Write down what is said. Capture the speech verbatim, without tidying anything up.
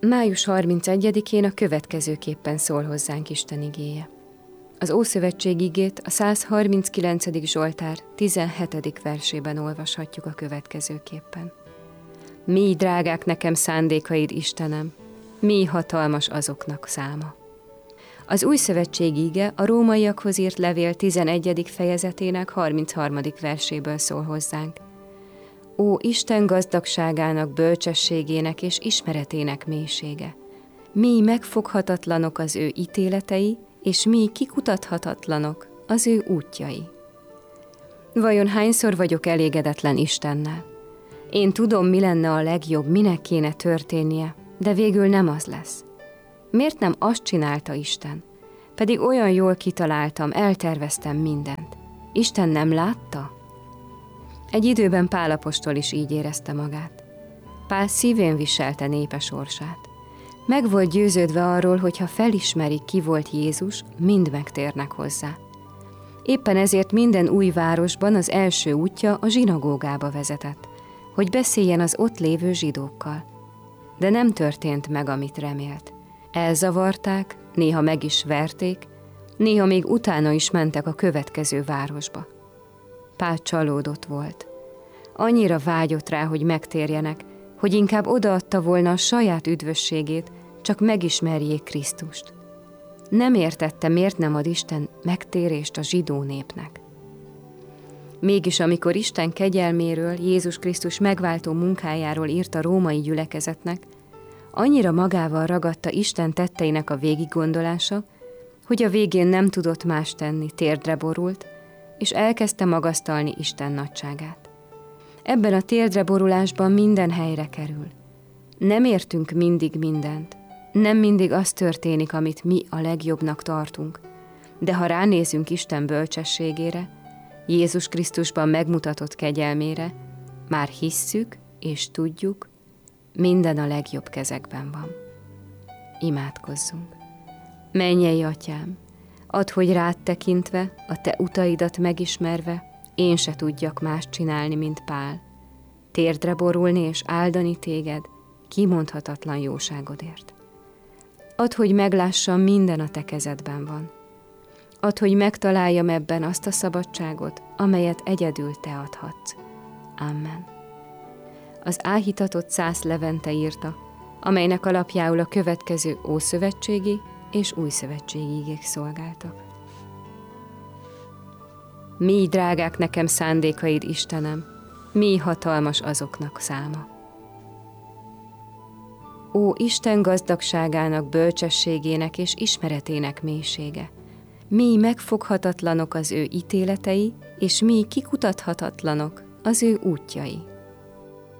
május harmincegyedikén a következőképpen szól hozzánk Isten igéje. Az Ószövetség igét a százharminckilencedik Zsoltár tizenhetedik versében olvashatjuk a következőképpen. Mi drágák nekem szándékaid, Istenem, mi hatalmas azoknak száma. Az Új Szövetség ige a Rómaiakhoz írt levél tizenegyedik fejezetének harmincharmadik verséből szól hozzánk. Ó, Isten gazdagságának, bölcsességének és ismeretének mélysége! Mi megfoghatatlanok az ő ítéletei, és mi kikutathatatlanok az ő útjai. Vajon hányszor vagyok elégedetlen Istennel? Én tudom, mi lenne a legjobb, minek kéne történnie, de végül nem az lesz. Miért nem azt csinálta Isten? Pedig olyan jól kitaláltam, elterveztem mindent. Isten nem látta? Egy időben Pál apostol is így érezte magát. Pál szívén viselte népe sorsát. Meg volt győződve arról, hogy ha felismerik, ki volt Jézus, mind megtérnek hozzá. Éppen ezért minden új városban az első útja a zsinagógába vezetett, hogy beszéljen az ott lévő zsidókkal. De nem történt meg, amit remélt. Elzavarták, néha meg is verték, néha még utána is mentek a következő városba. Pál csalódott volt. Annyira vágyott rá, hogy megtérjenek, hogy inkább odaadta volna a saját üdvösségét, csak megismerjék Krisztust. Nem értette, miért nem ad Isten megtérést a zsidó népnek. Mégis amikor Isten kegyelméről, Jézus Krisztus megváltó munkájáról írt a római gyülekezetnek, annyira magával ragadta Isten tetteinek a végiggondolása, hogy a végén nem tudott más tenni, térdre borult, és elkezdte magasztalni Isten nagyságát. Ebben a térdre borulásban minden helyre kerül. Nem értünk mindig mindent, nem mindig az történik, amit mi a legjobbnak tartunk, de ha ránézünk Isten bölcsességére, Jézus Krisztusban megmutatott kegyelmére, már hisszük és tudjuk, minden a legjobb kezekben van. Imádkozzunk. Mennyei Atyám, add, hogy rád tekintve, a te utaidat megismerve, én se tudjak más csinálni, mint Pál. Térdre borulni és áldani téged, kimondhatatlan jóságodért. Add, hogy meglássam, minden a te kezedben van. Add, hogy megtaláljam ebben azt a szabadságot, amelyet egyedül te adhatsz. Amen. Az áhítatott Szász Levente írta, amelynek alapjául a következő ószövetségi és újszövetségi igék szolgáltak. Mi drágák nekem szándékaid, Istenem, mi hatalmas azoknak száma. Ó, Isten gazdagságának, bölcsességének és ismeretének mélysége! Mi megfoghatatlanok az ő ítéletei, és mi kikutathatatlanok az ő útjai.